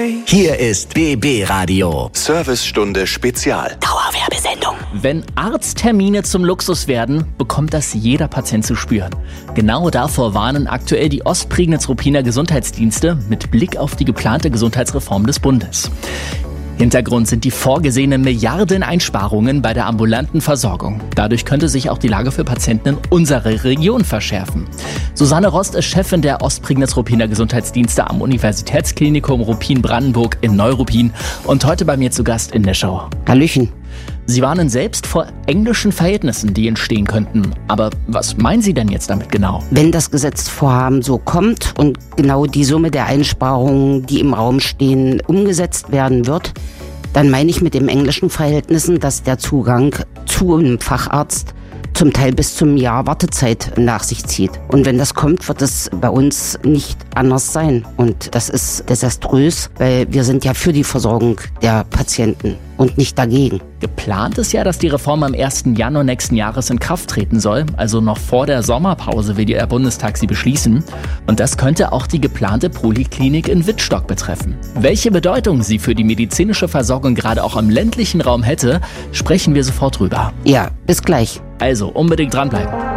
Hier ist BB Radio. Servicestunde Spezial. Dauerwerbesendung. Wenn Arzttermine zum Luxus werden, bekommt das jeder Patient zu spüren. Genau davor warnen aktuell die Ostprignitz-Ruppiner Gesundheitsdienste mit Blick auf die geplante Gesundheitsreform des Bundes. Hintergrund sind die vorgesehenen Milliardeneinsparungen bei der ambulanten Versorgung. Dadurch könnte sich auch die Lage für Patienten in unserer Region verschärfen. Susanne Rost ist Chefin der Ostprignitz-Ruppiner Gesundheitsdienste am Universitätsklinikum Ruppin-Brandenburg in Neuruppin und heute bei mir zu Gast in der Show. Hallöchen. Sie warnen selbst vor englischen Verhältnissen, die entstehen könnten. Aber was meinen Sie denn jetzt damit genau? Wenn das Gesetzesvorhaben so kommt und genau die Summe der Einsparungen, die im Raum stehen, umgesetzt werden wird, dann meine ich mit den englischen Verhältnissen, dass der Zugang zu einem Facharzt zum Teil bis zum Jahr Wartezeit nach sich zieht. Und wenn das kommt, wird es bei uns nicht anders sein. Und das ist desaströs, weil wir sind ja für die Versorgung der Patienten und nicht dagegen. Geplant ist ja, dass die Reform am 1. Januar nächsten Jahres in Kraft treten soll. Also noch vor der Sommerpause will der Bundestag sie beschließen. Und das könnte auch die geplante Poliklinik in Wittstock betreffen. Welche Bedeutung sie für die medizinische Versorgung gerade auch im ländlichen Raum hätte, sprechen wir sofort drüber. Ja, bis gleich. Also unbedingt dranbleiben.